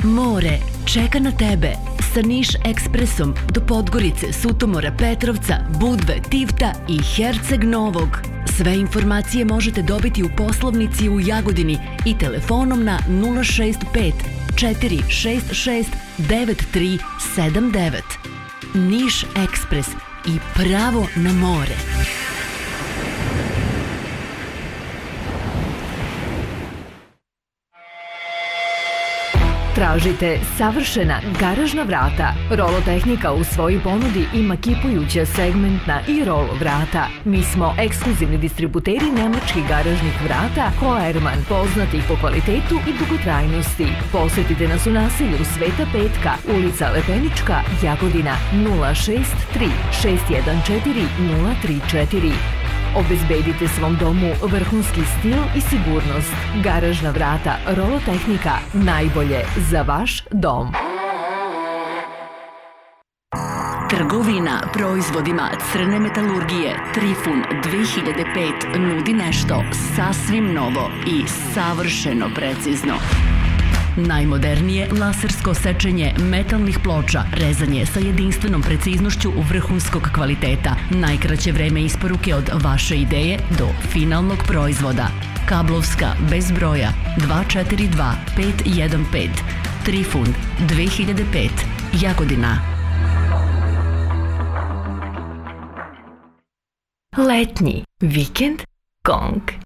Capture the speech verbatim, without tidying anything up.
More čeka na tebe sa Niš Ekspresom do Podgorice, Sutomora, Petrovca, Budve, Tivta i Herceg Novog. Sve informacije možete dobiti u poslovnici u Jagodini i telefonom na nula šest pet četiri šest šest devet tri sedam devet. Niš Ekspres i pravo na more. Tražite savršena garažna vrata. Rolo Tehnika u svojoj ponudi ima kipujuća segmentna i rolo vrata. Mi smo ekskluzivni distributeri nemačkih garažnih vrata Hoerman, poznati po kvalitetu i dugotrajnosti. Posjetite nas u naselju Sveta Petka, ulica Lepenička, Jagodina, nula šest tri šest jedan četiri nula tri četiri. Obezbedite svom domu vrhunski stil i sigurnost. Garažna vrata Rolo Tehnika, najbolje za vaš dom. Trgovina proizvodima crne metalurgije Trifun dve hiljade pet nudi nešto sasvim novo i savršeno precizno. Najmodernije lasersko sečenje metalnih ploča, rezanje sa jedinstvenom preciznošću vrhunskog kvaliteta, najkraće vreme isporuke od vaše ideje do finalnog proizvoda. Kablovska bez broja dva četiri dva pet jedan pet, Trifun dve hiljade pet, Jagodina. Letnji vikend Gong.